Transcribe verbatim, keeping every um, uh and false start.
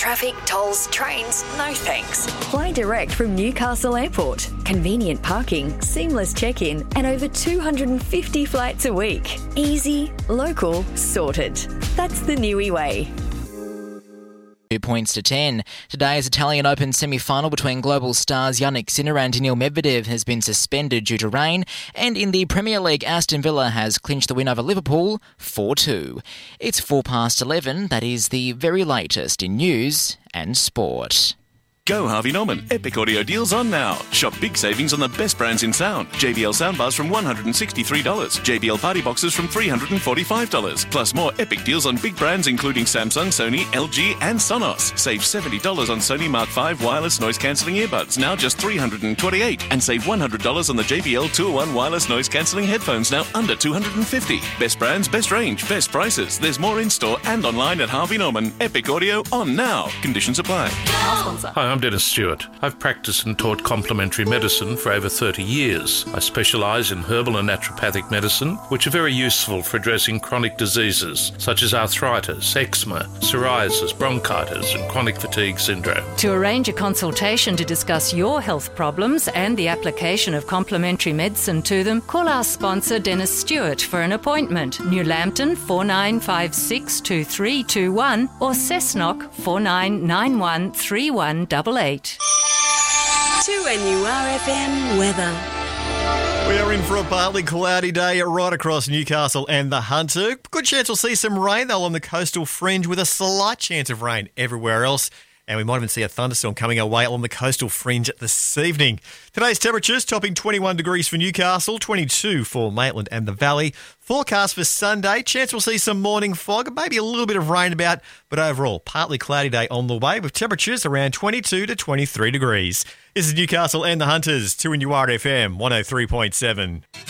traffic, tolls, trains, no thanks. Fly direct from Newcastle Airport. Convenient parking, seamless check-in, and over two hundred fifty flights a week. Easy, local, sorted. That's the Niue way. Two points to ten. Today's Italian Open semi-final between global stars Yannick Sinner and Daniil Medvedev has been suspended due to rain, and in the Premier League, Aston Villa has clinched the win over Liverpool four two. It's four past eleven. That is the very latest in news and sport. Go Harvey Norman. Epic audio deals on now. Shop big savings on the best brands in sound. J B L soundbars from one hundred sixty-three dollars. J B L party boxes from three hundred forty-five dollars. Plus more epic deals on big brands including Samsung, Sony, L G and Sonos. Save seventy dollars on Sony Mark five wireless noise cancelling earbuds, now just three hundred twenty-eight dollars. And save one hundred dollars on the J B L two oh one wireless noise cancelling headphones, now under two hundred fifty dollars. Best brands, best range, best prices. There's more in store and online at Harvey Norman. Epic audio on now. Conditions apply. Hi, I'm Dennis Stewart. I've practiced and taught complementary medicine for over thirty years. I specialise in herbal and naturopathic medicine, which are very useful for addressing chronic diseases such as arthritis, eczema, psoriasis, bronchitis and chronic fatigue syndrome. To arrange a consultation to discuss your health problems and the application of complementary medicine to them, call our sponsor Dennis Stewart for an appointment. New Lambton four nine five six two three two one or Cessnock four nine nine one three one eight eight. two N U R F M weather. We are in for a partly cloudy day right across Newcastle and the Hunter. Good chance we'll see some rain, though, on the coastal fringe with a slight chance of rain everywhere else. And we might even see a thunderstorm coming our way along the coastal fringe this evening. Today's temperatures topping twenty-one degrees for Newcastle, twenty-two for Maitland and the Valley. Forecast for Sunday, chance we'll see some morning fog, maybe a little bit of rain about, but overall, partly cloudy day on the way with temperatures around twenty-two to twenty-three degrees. This is Newcastle and the Hunters, two N U R F M one oh three point seven.